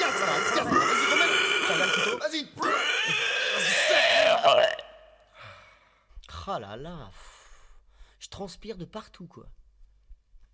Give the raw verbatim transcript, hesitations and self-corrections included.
casse-la, casse-la, vas-y, remets. Tiens, là, le couteau. Vas-y. Ah là là. Je transpire de partout, quoi.